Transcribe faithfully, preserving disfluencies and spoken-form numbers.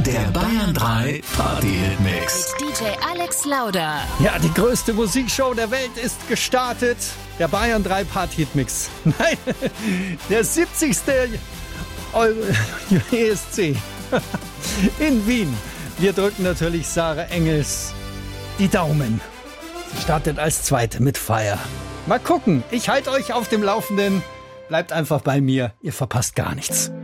Der Bayern drei Party-Hit-Mix. Mit D J Alex Lauder. Ja, die größte Musikshow der Welt ist gestartet. Der Bayern drei Party-Hit-Mix. Nein, der siebzigste E S C in Wien. Wir drücken natürlich Sarah Engels die Daumen. Sie startet als Zweite mit Fire. Mal gucken, ich halte euch auf dem Laufenden. Bleibt einfach bei mir, ihr verpasst gar nichts.